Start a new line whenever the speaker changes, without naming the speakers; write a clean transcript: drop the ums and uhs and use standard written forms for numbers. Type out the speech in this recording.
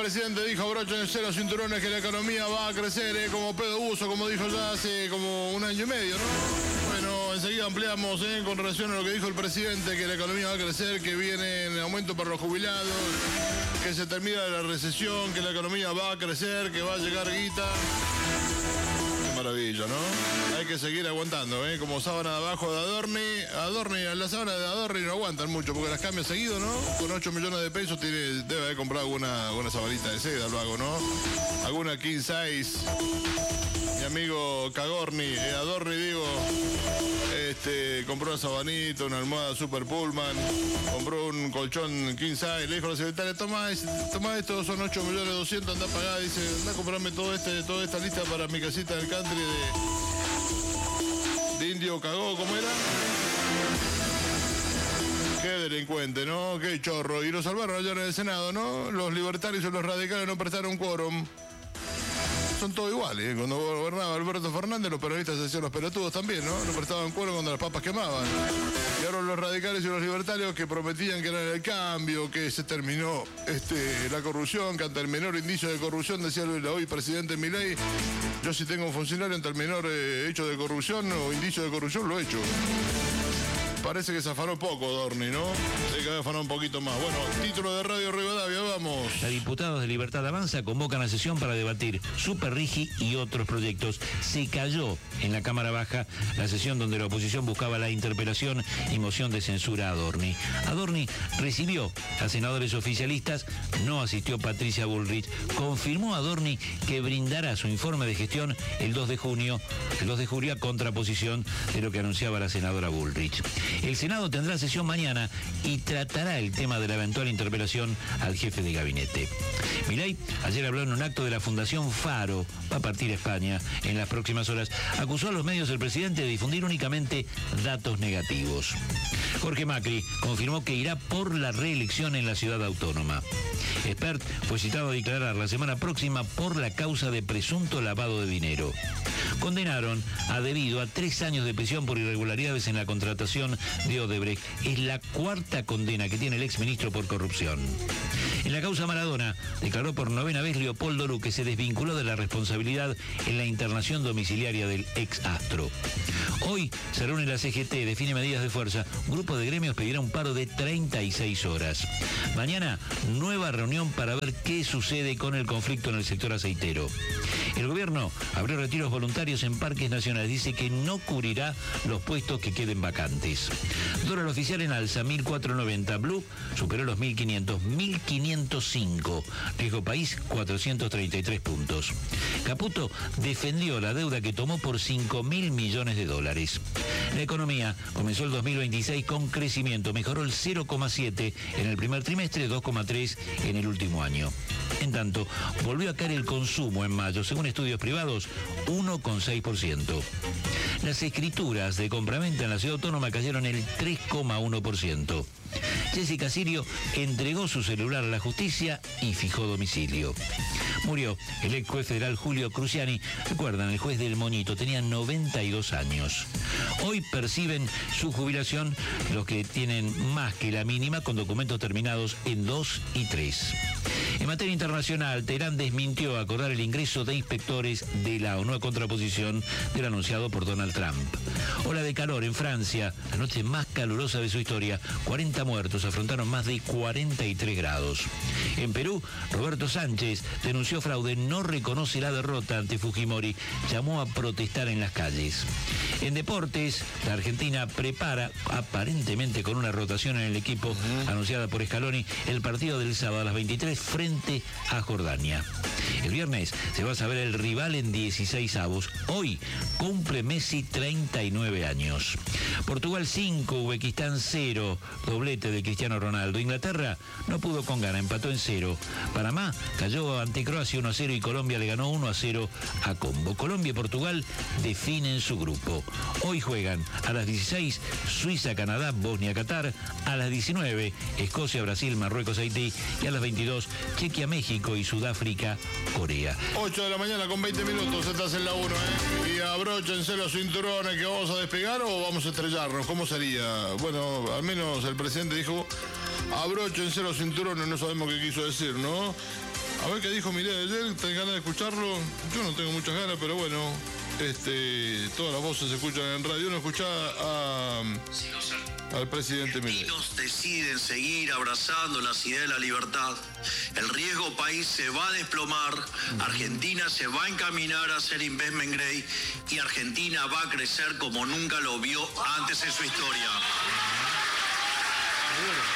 presidente dijo, abróchense los cinturones que la economía va a crecer, como pedo uso, como dijo ya hace como un año y medio, ¿no? Bueno, enseguida ampliamos con relación a lo que dijo el presidente, que la economía va a crecer, que viene en aumento para los jubilados, que se termina la recesión, que la economía va a crecer, que va a llegar guita. Qué maravilla, ¿no? Hay que seguir aguantando, como sábana de abajo de Adorni, las sábanas de Adorni no aguantan mucho porque las cambia seguido, ¿no? Con 8 millones de pesos debe haber comprado alguna sabanita de seda, lo hago, ¿no? Alguna king size. Mi amigo Cagorni, Adorni digo, compró una sabanita, una almohada Super Pullman, compró un colchón king size, le dijo a la secretaria, toma esto, son 8.200.000, anda a pagar, dice, anda a comprarme toda esta lista para mi casita del country de Indio Cagó, ¿cómo era? Qué delincuente, ¿no? Qué chorro. Y lo salvaron allá en el Senado, ¿no? Los libertarios y los radicales no prestaron quórum. Son todos iguales. Cuando gobernaba Alberto Fernández, los peronistas se hacían los pelotudos también, ¿no? No prestaban quórum cuando las papas quemaban. Y ahora los radicales y los libertarios que prometían que eran el cambio, que se terminó la corrupción, que ante el menor indicio de corrupción, decía el hoy presidente Milei, yo si tengo un funcionario ante el menor hecho de corrupción o indicio de corrupción, lo he hecho. Parece que se afanó poco, Dorni, ¿no? Se que afanó un poquito más. Bueno, título de Radio Rivadavia, vamos.
Los diputados de Libertad Avanza convocan a sesión para debatir Super Rigi y otros proyectos. Se cayó en la Cámara Baja la sesión donde la oposición buscaba la interpelación y moción de censura a Adorni. Adorni recibió a senadores oficialistas, no asistió Patricia Bullrich. Confirmó a Adorni que brindará su informe de gestión el 2 de julio a contraposición de lo que anunciaba la senadora Bullrich. El Senado tendrá sesión mañana y tratará el tema de la eventual interpelación al jefe de gabinete. Milei ayer habló en un acto de la Fundación Faro, va a partir a España en las próximas horas, acusó a los medios del presidente de difundir únicamente datos negativos. Jorge Macri confirmó que irá por la reelección en la ciudad autónoma. Espert fue citado a declarar la semana próxima por la causa de presunto lavado de dinero. Condenaron a Debido a 3 años de prisión por irregularidades en la contratación de Odebrecht. Es la 4ª condena que tiene el exministro por corrupción. En la causa Maradona, declaró por 9ª vez Leopoldo Lu que se desvinculó de la responsabilidad en la internación domiciliaria del ex astro. Hoy se reúne la CGT, define medidas de fuerza. Un grupo de gremios pedirá un paro de 36 horas. Mañana, nueva reunión para ver qué sucede con el conflicto en el sector aceitero. El gobierno abrió retiros voluntarios en parques nacionales. Dice que no cubrirá los puestos que queden vacantes. Dólar oficial en alza, 1.490. Blue superó los 1.500. 1.505. Riesgo país, 433 puntos. Caputo defendió la deuda que tomó por 5.000 millones de dólares. La economía comenzó el 2026 con crecimiento. Mejoró el 0,7 en el primer trimestre, 2,3 en el último año. En tanto, volvió a caer el consumo en mayo. Según estudios privados, 1,6%. Las escrituras de compraventa en la ciudad autónoma cayeron el 3,1%. Jessica Sirio entregó su celular a la justicia y fijó domicilio. Murió el ex juez federal Julio Cruciani. Recuerdan, el juez del Moñito, tenía 92 años. Hoy perciben su jubilación los que tienen más que la mínima, con documentos terminados en 2 y 3. En materia internacional, Teherán desmintió acordar el ingreso de inspectores de la ONU a contraposición del anunciado por Donald Trump. Ola de calor en Francia, la noche más calurosa de su historia. 40 muertos, afrontaron más de 43 grados. En Perú, Roberto Sánchez denunció fraude, no reconoce la derrota ante Fujimori, llamó a protestar en las calles. En deportes, la Argentina prepara, aparentemente con una rotación en el equipo anunciada por Scaloni, el partido del sábado a las 23 frente a Jordania. El viernes se va a saber el rival en 16avos. Hoy cumple Messi 39 años. Portugal 5, Uzbekistán 0, doblete de Cristiano Ronaldo. Inglaterra no pudo con Ghana, empató en 0. Panamá cayó ante Croacia 1-0 y Colombia le ganó 1-0 a Congo. Colombia y Portugal definen su grupo. Hoy juegan a las 16 Suiza, Canadá, Bosnia, Qatar. A las 19 Escocia, Brasil, Marruecos, Haití. Y a las 22 Chequia, México y Sudáfrica, Corea.
8 de la mañana con 20 minutos, estás en la 1, Y abróchense los cinturones que vamos a despegar o vamos a estrellarnos. ¿Cómo sería? Bueno, al menos el presidente dijo abróchense los cinturones, no sabemos qué quiso decir, ¿no? A ver qué dijo Milei ayer, ¿tenés ganas de escucharlo? Yo no tengo muchas ganas, pero bueno, todas las voces se escuchan en radio. Uno escucha al presidente Milei.
Los argentinos deciden seguir abrazando las ideas de la libertad. El riesgo país se va a desplomar, Argentina se va a encaminar a ser investment grade y Argentina va a crecer como nunca lo vio antes en su historia.